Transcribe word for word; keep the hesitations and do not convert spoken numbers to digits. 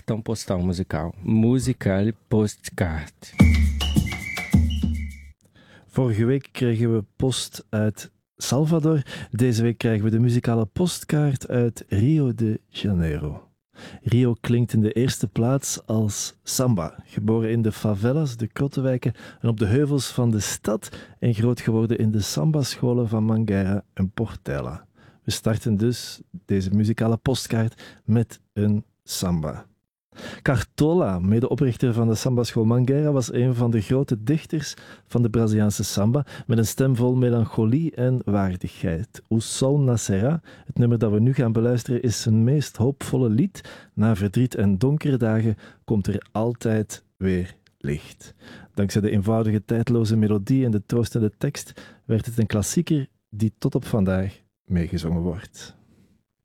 cartão postal musical. Musical postkaart. Vorige week kregen we post uit Salvador. Deze week krijgen we de muzikale postkaart uit Rio de Janeiro. Rio klinkt in de eerste plaats als samba, geboren in de favelas, de krottenwijken en op de heuvels van de stad en groot geworden in de sambascholen van Mangueira en Portela. We starten dus deze muzikale postkaart met een samba. Cartola, medeoprichter van de sambaschool Mangueira, was een van de grote dichters van de Braziliaanse samba, met een stem vol melancholie en waardigheid. O Sol Nascerá, het nummer dat we nu gaan beluisteren, is zijn meest hoopvolle lied. Na verdriet en donkere dagen komt er altijd weer licht. Dankzij de eenvoudige, tijdloze melodie en de troostende tekst werd het een klassieker die tot op vandaag meegezongen wordt.